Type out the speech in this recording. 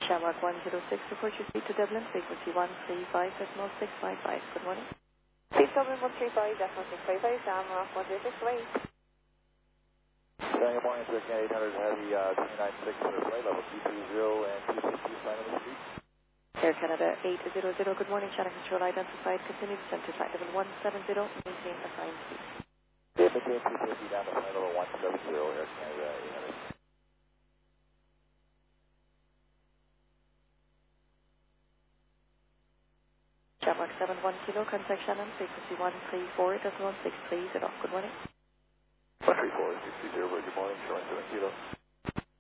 Shamrock 106, report your speed to Dublin, frequency 135.655. Good morning. Please Dublin 135.655, Shamrock 106, away. Good morning, American 800 Heavy 296 for the flight level 220 and 260 sign of the street. Air Canada 800, good morning, channel control identified, continue descent to flight level 170, maintain assigned speed. Maintain 250 down to flight level 170, Air Canada 800. Shamrock 71 kilo, contact Shannon, frequency 134.630. Good morning. 134.630, good morning, showing 7 kilo.